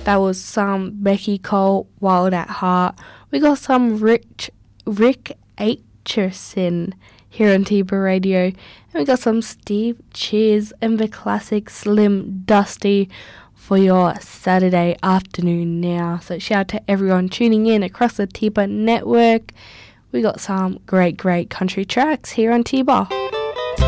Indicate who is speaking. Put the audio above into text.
Speaker 1: That was some Becky Cole, Wild at Heart. We got some Rick Aitchison here on Tiba Radio. And we got some Steve Cheers and the classic Slim Dusty for your Saturday afternoon now. So shout out to everyone tuning in across the Tiba network. We got some great country tracks here on Tiba.